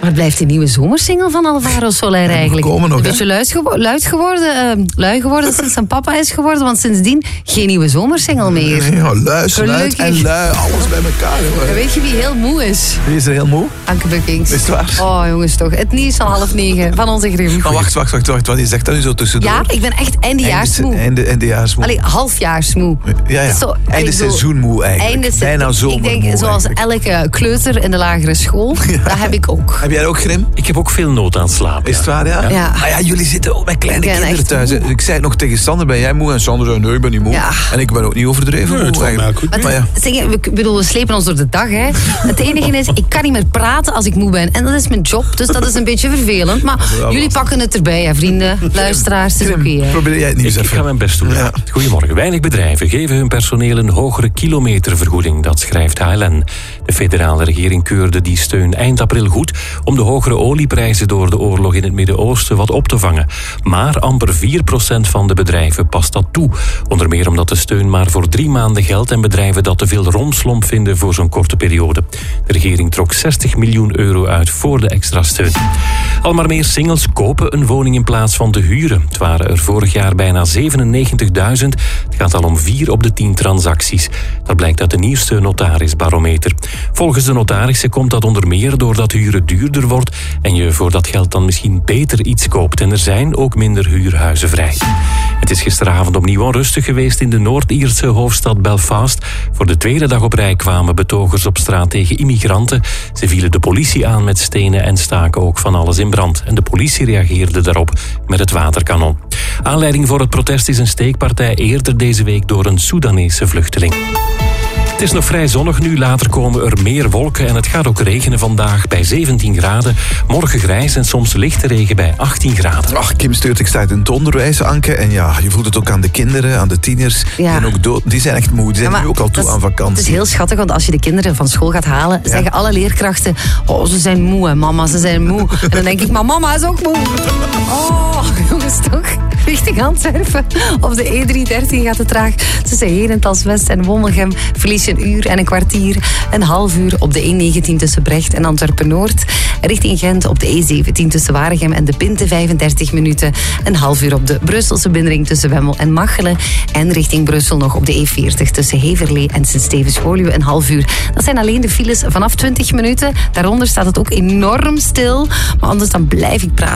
Waar blijft die nieuwe zomersingle van Alvaro Soler eigenlijk? Nog, een beetje lui geworden sinds zijn papa is geworden, want sindsdien geen nieuwe zomersingle meer. Nee, luid en lui, alles bij elkaar. En weet je wie heel moe is? Wie is er heel moe? Anke Buckings. Is het waar? Oh jongens toch, het nieuws van 8:30 van onze Grim. Oh, wacht, wat je zegt dat nu zo tussendoor. Ja, ik ben echt eindejaarsmoe. Eindejaarsmoe. Allee, halfjaarsmoe. Ja. Zo, Einde seizoenmoe eigenlijk. Bijna zomermoe. Ik denk, zoals elke kleuter in de lagere school, dat heb ik ook. Heb jij ook, Grim? Ik heb ook veel nood aan slapen. Is het waar, ja? Ja. Ah ja, jullie zitten ook met kleine kinderen thuis. Moe. Ik zei het nog tegen Sander, ben jij moe? En Sander zei, nee, ik ben niet moe. Ja. En ik ben ook niet overdreven moe. Het valt mij ook goed. Maar ja. We slepen ons door de dag. Hè. Het enige is, ik kan niet meer praten als ik moe ben. En dat is mijn job, dus dat is een beetje vervelend. Maar jullie pakken het erbij, hè, vrienden. Luisteraars, het is oké. Grim, probeer jij het nieuws Ik even. ga mijn best doen. Ja. Goedemorgen. Weinig bedrijven geven hun personeel een hogere kilometervergoeding. Dat schrijft HLN. De federale regering keurde die steun eind april goed om de hogere olieprijzen door de oorlog in het Midden-Oosten wat op te vangen. Maar amper 4% van de bedrijven past dat toe. Onder meer omdat de steun maar voor 3 maanden geldt en bedrijven dat te veel romslomp vinden voor zo'n korte periode. De regering trok 60 miljoen euro uit voor de extra steun. Al maar meer singles kopen een woning in plaats van te huren. Het waren er vorig jaar bijna 97.000. Het gaat al om 4 op de 10 transacties. Dat blijkt uit de nieuwste notarisbarometer. Volgens de notarissen komt dat onder meer doordat huren duurder wordt en je voor dat geld dan misschien beter iets koopt. En er zijn ook minder huurhuizen vrij. Het is gisteravond opnieuw onrustig geweest in de Noord-Ierse hoofdstad Belfast. Voor de tweede dag op rij kwamen betogers op straat tegen immigranten. Ze vielen de politie aan met stenen en staken ook van alles in brand. En de politie reageerde daarop met het waterkanon. Aanleiding voor het protest is een steekpartij eerder deze week door een Soedanese vluchteling. Het is nog vrij zonnig nu, later komen er meer wolken en het gaat ook regenen vandaag bij 17 graden. Morgen grijs en soms lichte regen bij 18 graden. Ach, Kim stuurt, ik sta in het onderwijs, Anke. En ja, je voelt het ook aan de kinderen, aan de tieners. Ja. Die zijn echt moe, die zijn nu ook al toe aan vakantie. Het is heel schattig, want als je de kinderen van school gaat halen, zeggen alle leerkrachten, oh, ze zijn moe, hè, mama, ze zijn moe. En dan denk ik, maar mama is ook moe. Oh, jongens, toch? Richting Antwerpen. Op de E313 gaat het traag. Tussen Herentals West en Wommelgem verlies je een uur en een kwartier. Een half uur op de E19 tussen Brecht en Antwerpen-Noord. Richting Gent op de E17 tussen Waregem en De Pinte 35 minuten. Een half uur op de Brusselse binnenring tussen Wemmel en Machelen. En richting Brussel nog op de E40 tussen Heverlee en Sint-Stevens-Woluwe een half uur. Dat zijn alleen de files vanaf 20 minuten. Daaronder staat het ook enorm stil. Maar anders dan blijf ik praten.